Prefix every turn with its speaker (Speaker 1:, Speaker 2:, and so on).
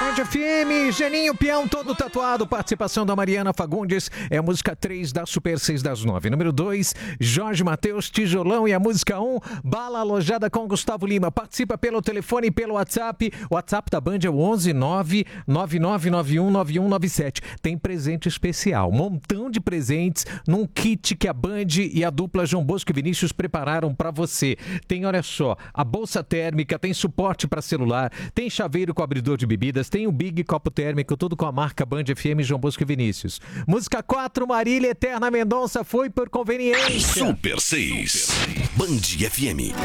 Speaker 1: Band FM, Geninho Peão, todo tatuado, participação da Mariana Fagundes, é a música 3 da Super 6 das 9. Número 2, Jorge Mateus, Tijolão, e a música 1, Bala Alojada com Gustavo Lima. Participa pelo telefone e pelo WhatsApp. O WhatsApp da Band é o 11 999919197. Tem presente especial, montão de presentes num kit que a Band e a dupla João Bosco e Vinícius prepararam pra você. Tem, olha só, a bolsa térmica, tem suporte pra celular, tem chaveiro com abridor de bebidas, tem o Big Copo Térmico, tudo com a marca Band FM, João Bosco e Vinícius. Música 4, Marília Eterna Mendonça, Foi por Conveniência.
Speaker 2: Super 6, Band FM.